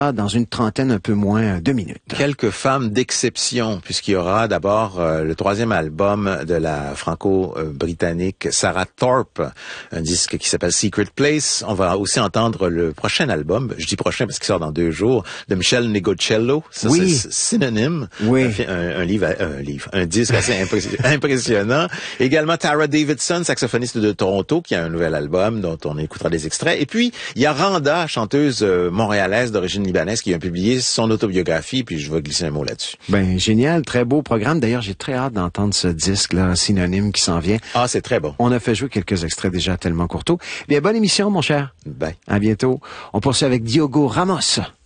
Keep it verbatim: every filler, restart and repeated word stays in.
dans une trentaine, un peu moins de minutes. Quelques femmes d'exception, puisqu'il y aura d'abord euh, le troisième album de la franco-britannique Sarah Thorpe, un disque qui s'appelle Secret Place. On va aussi entendre le prochain album, je dis prochain parce qu'il sort dans deux jours, de Michel Negocello. Ça, oui. c'est synonyme. Oui. Un, un, un livre, un livre, un disque assez impressionnant. Également Tara Davidson, saxophoniste de Toronto, qui a un nouvel album dont on écoutera des extraits. Et puis, il y a Randa, chanteuse euh, montréalaise d'origine libanaise, qui a publié son autobiographie, puis je vais glisser un mot là-dessus. Ben, génial, très beau programme. D'ailleurs, j'ai très hâte d'entendre ce disque-là, Synonyme, qui s'en vient. Ah, c'est très bon. On a fait jouer quelques extraits déjà tellement courts. Bien, bonne émission, mon cher. Bye. À bientôt. On poursuit avec Diogo Ramos.